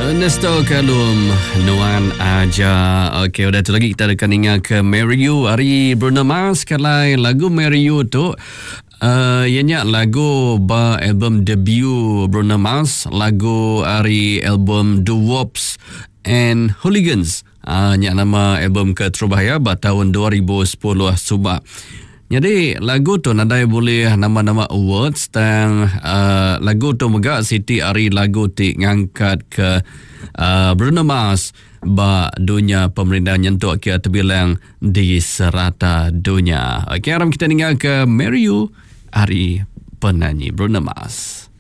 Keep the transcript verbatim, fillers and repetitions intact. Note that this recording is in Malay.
Ernesto Kalum Nuan Aja. Okey, udah tu lagi kita akan ingat ke Marry You hari Bruno Mars. Kalau lagu Marry You tu uh, ianya lagu ba album debut Bruno Mars, lagu hari album The Wops and Hooligans. Ah, uh, nama album ke Terbahaya ba tahun dua ribu sepuluh suba. Jadi lagu tu nadai boleh nama-nama awards dan uh, lagu tu juga Siti hari lagu ti ngangkat ke uh, Bruno Mars ba dunia pemerintahan nyentuh ke terbilang di serata dunia. Okey, aram kita tinggal ke Marry You hari penyanyi Bruno Mars.